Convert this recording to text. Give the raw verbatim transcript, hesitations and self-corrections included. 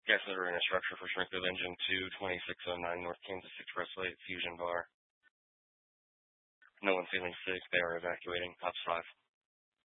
Gas is in a structure for Springfield Engine two, twenty-six oh nine North Kansas Expressway, Fusion Bar. No one's feeling sick. They are evacuating. Ops five.